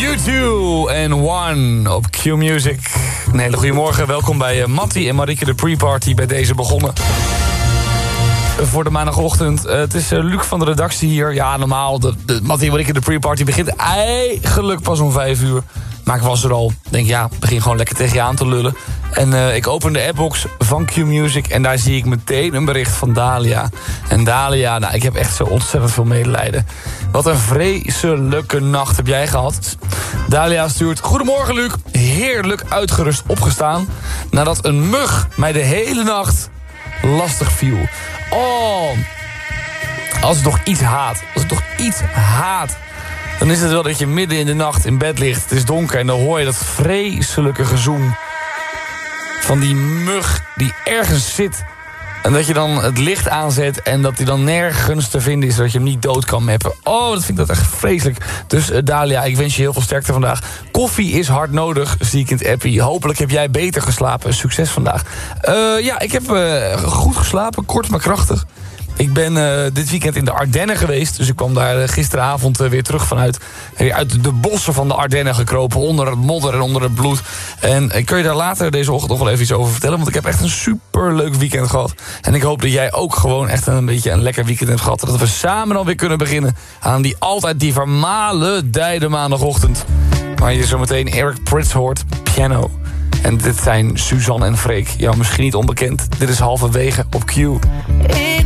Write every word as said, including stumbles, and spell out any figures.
U twee en One op Q Music. Een hele goede morgen. Welkom bij uh, Mattie en Marieke de pre-party bij deze begonnen. Voor de maandagochtend. Uh, het is uh, Luc van de redactie hier. Ja, normaal. De, de Mattie en Marieke de pre-party begint eigenlijk pas om vijf uur. Maar ik was er al. Denk ja, begin gewoon lekker tegen je aan te lullen. En uh, ik open de appbox van Q Music en daar zie ik meteen een bericht van Dalia. En Dalia, nou, ik heb echt zo ontzettend veel medelijden. Wat een vreselijke nacht heb jij gehad. Dalia stuurt: goedemorgen Luc, heerlijk uitgerust opgestaan nadat een mug mij de hele nacht lastig viel. Oh, als het nog iets haat, als het nog iets haat, dan is het wel dat je midden in de nacht in bed ligt. Het is donker en dan hoor je dat vreselijke gezoem van die mug die ergens zit. En dat je dan het licht aanzet en dat hij dan nergens te vinden is, zodat je hem niet dood kan mappen. Oh, dat vind ik dat echt vreselijk. Dus uh, Dalia, ik wens je heel veel sterkte vandaag. Koffie is hard nodig, zie ik in het appie. Hopelijk heb jij beter geslapen. Succes vandaag. Uh, ja, ik heb uh, goed geslapen, kort maar krachtig. Ik ben uh, dit weekend in de Ardennen geweest. Dus ik kwam daar uh, gisteravond uh, weer terug vanuit. Weer uit de bossen van de Ardennen gekropen. Onder het modder en onder het bloed. En ik kan je daar later deze ochtend nog wel even iets over vertellen. Want ik heb echt een superleuk weekend gehad. En ik hoop dat jij ook gewoon echt een beetje een lekker weekend hebt gehad. Dat we samen dan weer kunnen beginnen aan die altijd die vermalendijde maandagochtend. Waar je zometeen Eric Prydz hoort, piano. En dit zijn Suzanne en Freek. Jou misschien niet onbekend. Dit is halverwege op Q.